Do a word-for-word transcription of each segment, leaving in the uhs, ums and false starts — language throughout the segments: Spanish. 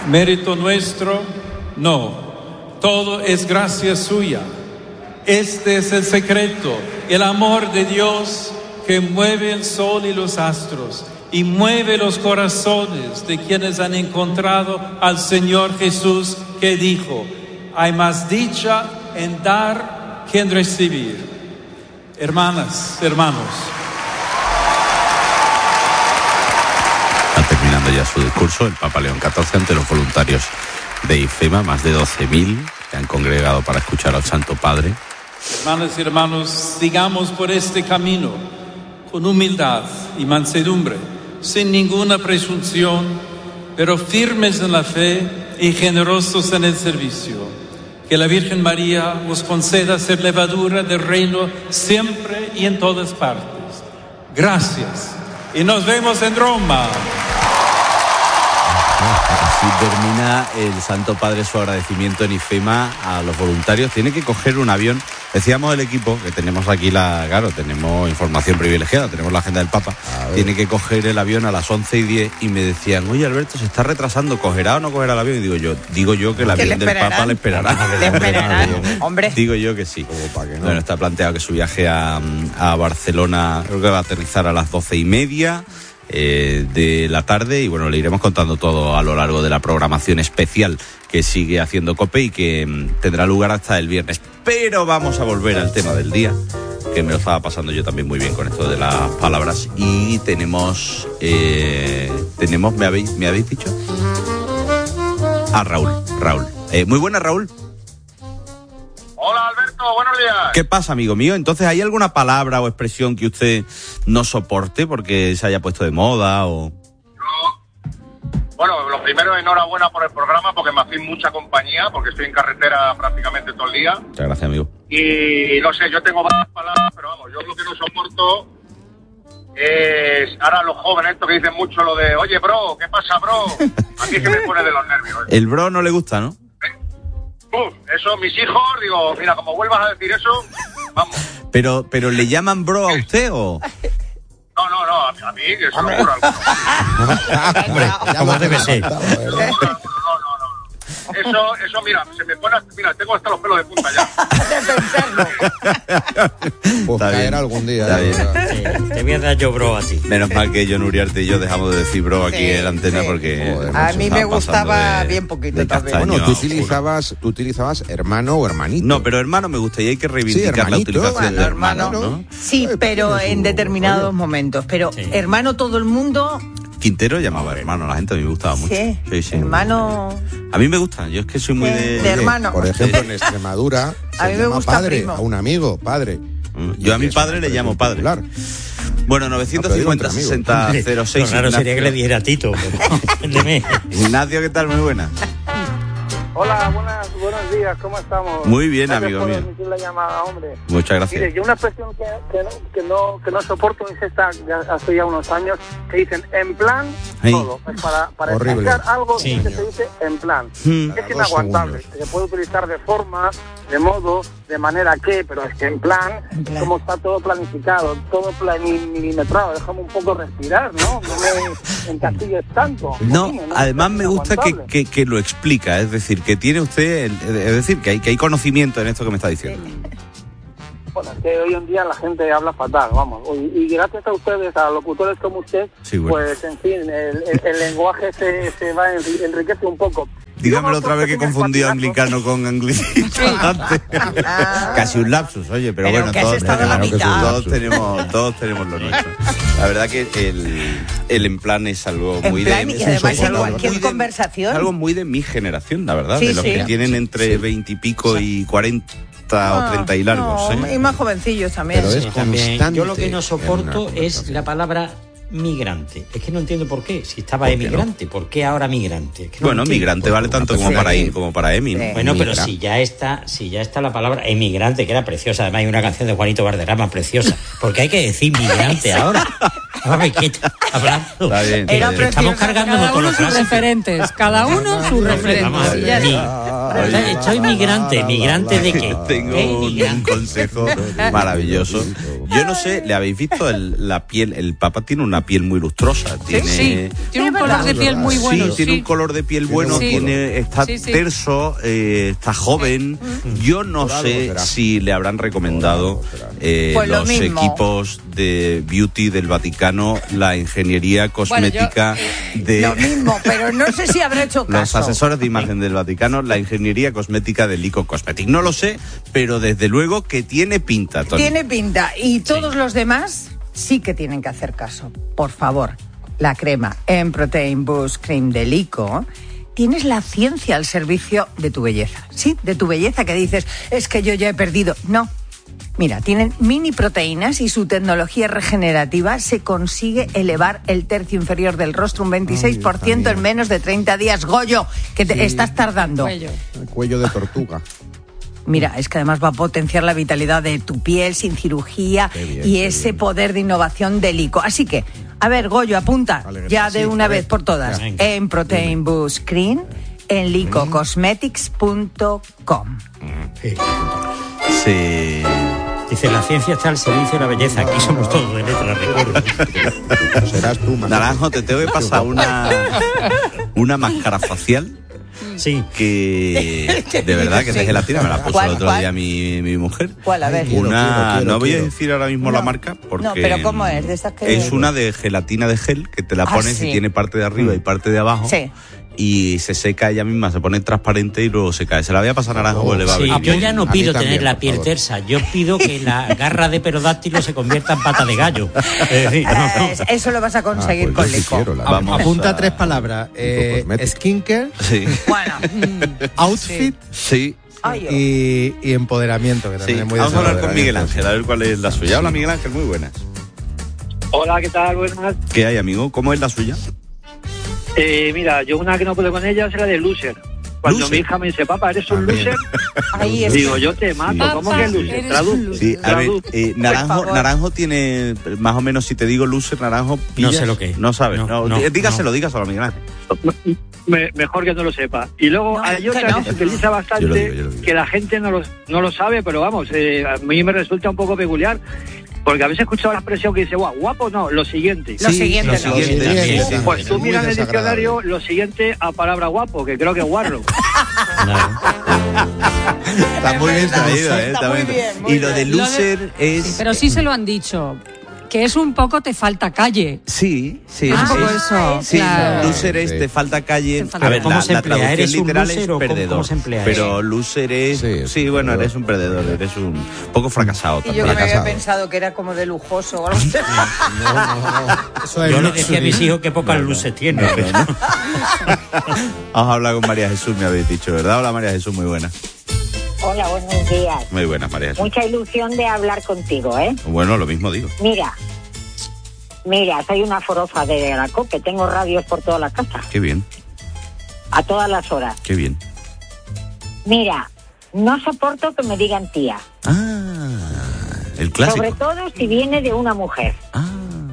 Mérito nuestro, no. Todo es gracia suya. Este es el secreto, el amor de Dios que mueve el sol y los astros y mueve los corazones de quienes han encontrado al Señor Jesús, que dijo: hay más dicha en dar que en recibir. Hermanas, hermanos. Está terminando ya su discurso el Papa León catorce ante los voluntarios de IFEMA, más de doce mil que han congregado para escuchar al Santo Padre. Hermanas y hermanos, sigamos por este camino con humildad y mansedumbre, sin ninguna presunción, pero firmes en la fe y generosos en el servicio. Que la Virgen María os conceda ser levadura del reino siempre y en todas partes. Gracias y nos vemos en Roma. Así termina el Santo Padre su agradecimiento en IFEMA a los voluntarios. Tiene que coger un avión. Decíamos el equipo que tenemos aquí la, claro, tenemos información privilegiada, tenemos la agenda del Papa. Tiene que coger el avión a las once y diez y me decían: oye, Alberto, se está retrasando, ¿cogerá o no cogerá el avión? Y digo yo, digo yo que el avión del Papa le esperará. Le esperarán, hombre. Digo yo que sí. Para que no. Bueno, está planteado que su viaje a, a Barcelona, creo que va a aterrizar a las doce y media. Eh, de la tarde, y bueno, le iremos contando todo a lo largo de la programación especial que sigue haciendo COPE y que mm, tendrá lugar hasta el viernes. Pero vamos a volver al tema del día, que me lo estaba pasando yo también muy bien con esto de las palabras, y tenemos eh, tenemos, ¿me habéis, me habéis dicho? Ah, Raúl, Raúl. Eh, muy buenas, Raúl. Hola, Alberto, buenos días. ¿Qué pasa, amigo mío? Entonces, ¿hay alguna palabra o expresión que usted no soporte porque se haya puesto de moda o...? Yo, bueno, lo primero, enhorabuena por el programa, porque me hacéis mucha compañía, porque estoy en carretera prácticamente todo el día. Muchas gracias, amigo. Y no sé, yo tengo varias palabras, pero vamos, yo lo que no soporto es ahora los jóvenes, estos que dicen mucho lo de: oye, bro, ¿qué pasa, bro? A mí es que me pone de los nervios. ¿eh? El bro no le gusta, ¿no? Uf, eso, mis hijos, digo, mira, como vuelvas a decir eso, vamos. Pero, pero ¿le llaman bro a usted o...? No, no, no, a mí, a mí que se me ocurra algo. Hombre, como debe ser. No, no, no, no, no. Eso, eso, mira, se me pone, mira, tengo hasta los pelos de punta ya. Pues Está caer bien. algún día. Está ¿eh? Sí, te voy a dar yo bro a ti. Menos mal que John Uriarte y yo dejamos de decir bro aquí Sí, en la antena sí. porque... Joder, A mí me estaba pasando gustaba de- bien poquito de también. castaño Bueno, tú a oscuro. utilizabas, tú utilizabas hermano o hermanito. No, pero hermano me gusta y hay que reivindicar Sí, la hermanito. utilización Bueno, de hermano, hermano. ¿no? Sí, Eh, pero tiene en su determinados rollo. momentos. Pero Sí. hermano todo el mundo, Quintero llamaba hermano, la gente a mí me gustaba mucho. sí. Sí, sí. Hermano, A mí me gusta, yo es que soy muy Sí, de... de Oye, hermano. Por ejemplo, en Extremadura se A mí me llama gusta padre primo. a un amigo, padre. Yo a mi Es padre una le llamo expresión padre. popular. Bueno, novecientos cincuenta, sesenta, cero seis. Lo raro sería que le dijera Tito. pero entiéndeme. Ignacio, ¿qué tal? Muy buena. Hola, buenas, buenos días, ¿cómo estamos? Muy bien, Gracias amigo por mío. emitir la llamada, hombre. Muchas gracias. Mire, yo una expresión que, que, no, que, no, que no soporto es esta, ya hace ya unos años, que dicen en plan Ay. todo. Es para para Horrible. explicar algo Sí. que se dice en plan. Hmm. Es Cada inaguantable. dos Se puede utilizar de forma, de modo, de manera que, pero es que en plan, En plan. como está todo planificado, todo plani- milimetrado, déjame un poco respirar, ¿no? No me encastilles tanto. No, Dime, además me gusta que, inaguantable. que, que lo explica, es decir, que tiene usted, el- es decir, que hay, que hay conocimiento en esto que me está diciendo. Bueno, es que hoy en día la gente habla fatal, vamos. Y, y gracias a ustedes, a locutores como usted, Sí, bueno. pues en fin, el, el- el lenguaje se, se va enri- enriquece un poco. Dígamelo Yo otra vez que creo confundió me anglicano con anglicismo antes. Casi un lapsus, oye, pero, Pero bueno, que has todos, estado en la claro que mitad. todos tenemos, todos tenemos lo nuestro. La verdad que el, el en plan es algo En muy plan, de... y además es en algo cualquier muy de- conversación. Es algo muy de mi generación, la verdad, Sí, de los sí. que tienen entre veinte y pico y cuarenta o treinta y largos. No, ¿eh? y más jovencillos también. Pero es Sí, también. constante Yo lo que no en soporto una es conversación. la palabra migrante. Es que no entiendo por qué. Si estaba ¿Por qué no? emigrante, ¿por qué ahora migrante? Es que no Bueno, entiendo. migrante vale tanto una como persona para que- I, como para Emi, ¿no? Sí. Bueno, pero Migra. si ya está, si ya está la palabra emigrante, que era preciosa, además hay una canción de Juanito Valderrama preciosa, porque hay que decir migrante ahora. Vamos, ¿qué está hablando? Está bien, Era está bien. Estamos preciosa. cargándonos Cada con uno los sus clásicos. referentes, cada uno sus Vamos a referentes. ver, y ya mi- está. Estoy- Estoy migrante, migrante de qué. Tengo ¿Qué un, un migrante? consejo maravilloso Yo no sé, ¿le habéis visto el, la piel? El Papa tiene una piel muy lustrosa. Tiene, Sí, tiene un es color verdad. de piel muy bueno. Sí, tiene un color de piel bueno, Sí. tiene, está Sí, sí. terso, eh, está joven. Yo no Por algo sé será. si le habrán recomendado eh, Pues lo los mismo. equipos de beauty del Vaticano, la ingeniería cosmética de... Lo mismo, pero no sé si habrá hecho Los caso. asesores de imagen del Vaticano, la ingeniería cosmética de Lico Cosmetic. No lo sé, pero desde luego que tiene pinta, Tony. Tiene pinta. Y todos los demás sí que tienen que hacer caso. Por favor, la crema en Protein Boost Cream de Lico. Tienes la ciencia al servicio de tu belleza. Sí, de tu belleza que dices, es que yo ya he perdido. No. Mira, tienen mini proteínas y su tecnología regenerativa se consigue elevar el tercio inferior del rostro un veintiséis por ciento en menos de treinta días. Goyo, que te estás tardando. Cuello. El cuello de tortuga. Mira, es que además va a potenciar la vitalidad de tu piel sin cirugía Qué bien, y qué ese bien. poder de innovación de Lico. Así que, a ver, Goyo, apunta Vale, ya sí, de una a vez ver. por todas. Venga. En Protein Boost Cream, en lico cosmetics punto com. Sí. Dice, la ciencia está al servicio de la belleza. Aquí somos todos de letra, recuerdo. No serás tú, Manolo. Naranjo, te tengo que pasar una, una máscara facial Sí. que de verdad que es de Sí. gelatina, me la puso ¿Cuál, el otro cuál? día mi, mi mujer. ¿Cuál? A ver. Quiero, Una, quiero, quiero, no voy quiero. a decir ahora mismo la No. marca porque No, pero ¿cómo es? ¿De esas que- es una de gelatina de gel que te la Ah, pones sí. y tiene parte de arriba y parte de abajo. Sí. Y se seca ella misma, se pone transparente y luego se cae. Se la voy a pasar a Naranjo, porque le va a Sí, venir yo bien. ya no A mí pido también, tener la por piel favor. tersa, yo pido que la garra de perodáctilo se convierta en pata de gallo. Es decir, no, no. Eh, eso lo vas a conseguir Ah, pues con yo sí Lico. quiero, la Vamos. verdad. Apunta a- tres palabras. Eh, Cosmetic. skincare, Sí, Bueno, outfit sí. ay, oh. y, y empoderamiento, que Sí. también es muy Vamos a hablar con desagradable. Miguel Ángel, a ver cuál es la suya. Hola, Miguel Ángel, muy buenas. Hola, ¿qué tal? Buenas. ¿Qué hay, amigo? ¿Cómo es la suya? Eh, mira, yo una que no puedo con ella será de loser. Cuando Loser. mi hija me dice, papá, ¿eres un También. loser? Ahí está. Digo, yo te mato. Sí. ¿Cómo que loser? Eres Traduce. un loser. Sí, a ver, Traduz. eh, Naranjo, favor. Naranjo tiene, más o menos, si te digo loser, Naranjo, No pillas. sé lo que es. No sabes, No, no, no, dí- dígaselo, no. dígaselo a Miguel Ángel. Me- mejor que no lo sepa. Y luego No, hay que otra no. que se utiliza bastante, Yo lo digo, yo lo digo. que la gente no lo, no lo sabe, pero vamos, eh, a mí me resulta un poco peculiar, porque habéis escuchado la expresión que dice, guau, guapo, no, lo siguiente. Lo siguiente, lo no. siguiente Sí, también. sí, sí. Pues tú Es muy miras en el desagradable. diccionario lo siguiente a palabra guapo, que creo que es guarro. Está muy bien traído, ¿eh? Está muy bien. bien, muy Y lo de bien. loser Sí, es... pero sí se lo han dicho. Que es un poco te falta calle. Sí, sí. Es un poco sí. eso. Sí, claro. loser es Sí. te falta calle. Te falta a ver, calle. ¿Cómo la, se la emplea? traducción ¿Eres un literal loser es o cómo- perdedor. cómo se emplea Pero loser es... Sí, Sí, es bueno, perdedor. eres un perdedor, eres un poco fracasado Y yo también. que me había Fracasado. pensado que era como de lujoso o algo así. No, no, no. Eso es Yo le luxury. decía a mis hijos que pocas luces tienen. pero- Vamos a hablar con María Jesús, me habéis dicho, ¿verdad? Hola, María Jesús, muy buena. Hola, buenos días. Muy buena, María Jesús. Mucha ilusión de hablar contigo, ¿eh? Bueno, lo mismo digo. Mira, mira, soy una forofa de la COPE, tengo radios por toda la casa, Qué bien, a todas las horas. qué bien. Mira, no soporto que me digan tía, Ah, el clásico. sobre todo si viene de una mujer. Ah.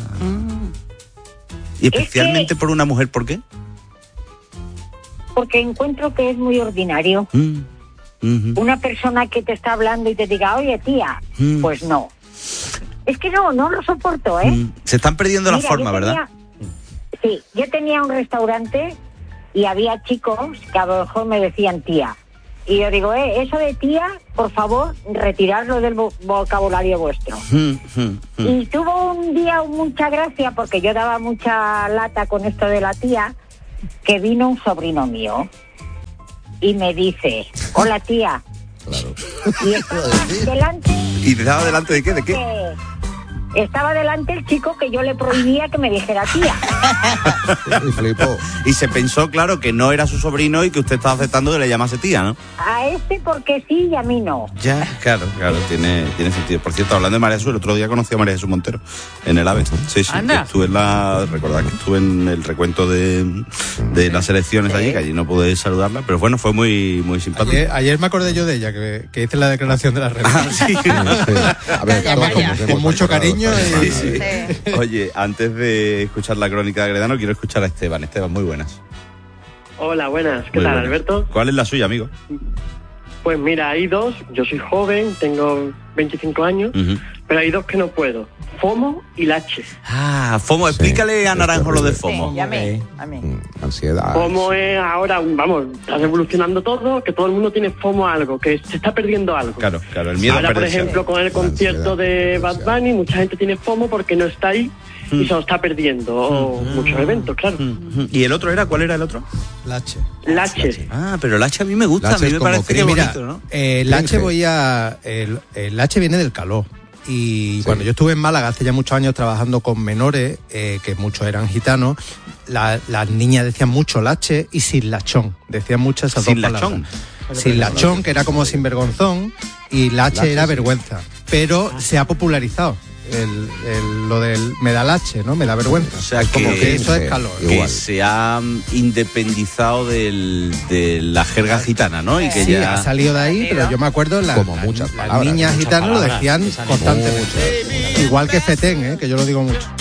Y especialmente por una mujer, ¿por qué? Porque encuentro que es muy ordinario. Mm, ujú, Una persona que te está hablando y te diga, oye tía, Mm. pues no. Es que no, no lo soporto, ¿eh? mm. Se están perdiendo la Mira, forma, yo ¿verdad? tenía- Sí, yo tenía un restaurante y había chicos que a lo mejor me decían tía. Y yo digo, eh, eso de tía, por favor, retirarlo del vo- vocabulario vuestro. Mm, mm, mm. Y tuvo un día mucha gracia, porque yo daba mucha lata con esto de la tía, que vino un sobrino mío y me dice, hola tía. Claro. Y delante ¿Y te daba delante de qué? ¿De qué? que estaba delante el chico que yo le prohibía que me dijera tía. Y flipó. Y se pensó, claro, que no era su sobrino y que usted estaba aceptando que le llamase tía, ¿no? A este porque sí y a mí no. Ya, claro, claro, tiene, tiene sentido. Por cierto, hablando de María Jesús, el otro día conocí a María Jesús Montero en el AVE. Sí, sí, Anda. estuve en la, recordad que estuve en el recuento de, de las elecciones allí, que allí no pude saludarla, pero bueno, fue muy, muy simpático. Ayer, ayer me acordé yo de ella, que, que hice la declaración de la red. Ah, sí. Sí. A ver, Calla, todos calla. nos Con hemos mucho acordado cariño esta y- semana, ¿eh? Sí. Oye, antes de escuchar la crónica de Agredano, quiero escuchar a Esteban. Esteban, muy buenas. Hola, buenas. ¿Qué Muy tal, buenas. Alberto? ¿Cuál es la suya, amigo? Pues mira, hay dos. Yo soy joven, tengo veinticinco años. Ujú. pero hay dos que no puedo. FOMO y lache. Ah, FOMO, explícale a Naranjo lo de FOMO. Sí, y a mí, a mí. Ansiedad. FOMO es ahora, vamos, está revolucionando todo, que todo el mundo tiene FOMO a algo, que se está perdiendo algo. Claro, claro, el miedo ahora, a por perderse. ejemplo, con el concierto de Bad Bunny, mucha gente tiene FOMO porque no está ahí y se lo está perdiendo. O muchos eventos, claro. ¿Y el otro era? ¿Cuál era el otro? Lache. Lache. Ah, pero el H a mí me gusta, Lache a mí es me como parece que cri- es mira, bonito, ¿no? eh, el Lache voy a... El, el Lache viene del calor. Y cuando yo estuve en Málaga hace ya muchos años trabajando con menores, eh, que muchos eran gitanos, la- las niñas decían mucho lache y sin lachón. Decían mucho esas Sin dos lachón. palabras. Sin lachón, que era como sinvergonzón, y lache, Lache, era sí. vergüenza. Pero se ha popularizado el, el- lo del me da lache, ¿no? Me da vergüenza. O sea, Es como que- que eso es calor. Que Igual. se ha independizado del, de la jerga gitana, ¿no? Y que Sí, ya... ha salido de ahí, pero yo me acuerdo la, Como la- muchas las palabras. niñas Muchas gitanas lo palabras decían que salen. constantemente. Igual que fetén, ¿eh? Que yo lo digo mucho.